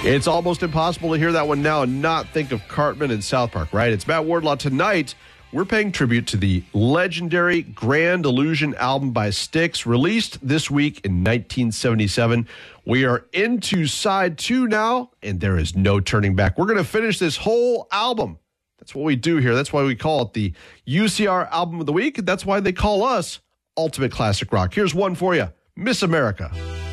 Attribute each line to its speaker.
Speaker 1: It's almost impossible to hear that one now and not think of Cartman and South Park, right? It's Matt Wardlaw. Tonight, we're paying tribute to the legendary Grand Illusion album by Styx, released this week in 1977. We are into side 2 now, and there is no turning back. We're going to finish this whole album. That's what we do here. That's why we call it the UCR Album of the Week. That's why they call us Ultimate Classic Rock. Here's one for you, Miss America.